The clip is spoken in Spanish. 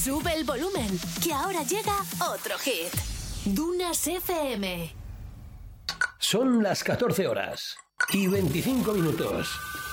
Sube el volumen, que ahora llega otro hit. Dunas FM. Son las 14 horas y 25 minutos.